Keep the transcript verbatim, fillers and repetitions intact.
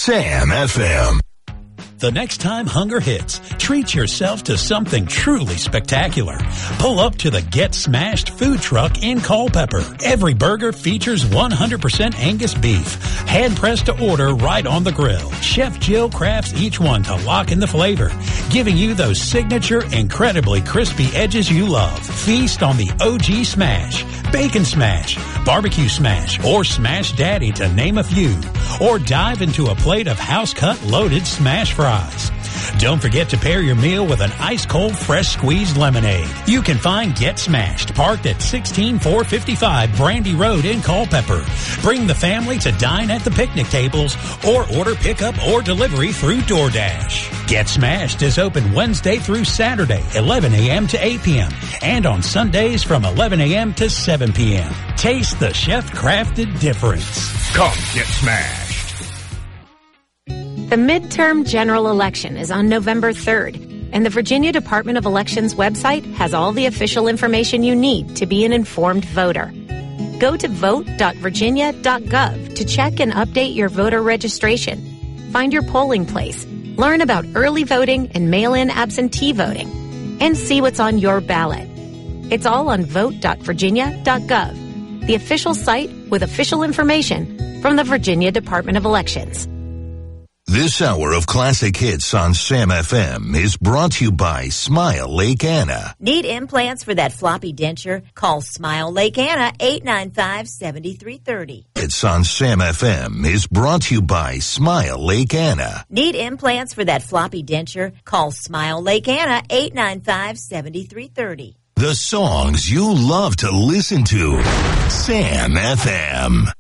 Sam F M. The next time hunger hits, treat yourself to something truly spectacular. Pull up to the Get Smashed food truck in Culpeper. Every burger features one hundred percent Angus beef, hand-pressed to order right on the grill. Chef Jill crafts each one to lock in the flavor, giving you those signature, incredibly crispy edges you love. Feast on the O G Smash, Bacon Smash, Barbecue Smash, or Smash Daddy, to name a few. Or dive into a plate of house-cut loaded smash fries. Don't forget to pair your meal with an ice-cold, fresh-squeezed lemonade. You can find Get Smashed, parked at sixteen four fifty-five Brandy Road in Culpeper. Bring the family to dine at the picnic tables or order pickup or delivery through DoorDash. Get Smashed is open Wednesday through Saturday, eleven a.m. to eight p.m. and on Sundays from eleven a.m. to seven p.m. Taste the chef-crafted difference. Come get smashed. The midterm general election is on November third, and the Virginia Department of Elections website has all the official information you need to be an informed voter. Go to vote dot virginia dot gov to check and update your voter registration. Find your polling place, learn about early voting and mail-in absentee voting, and see what's on your ballot. It's all on vote dot virginia dot gov, the official site with official information from the Virginia Department of Elections. This hour of classic hits on Sam F M is brought to you by Smile Lake Anna. Need implants for that floppy denture? Call Smile Lake Anna, eight nine five, seven three three zero. It's on Sam F M is brought to you by Smile Lake Anna. Need implants for that floppy denture? Call Smile Lake Anna, eight nine five, seven three three zero. The songs you love to listen to. Sam F M.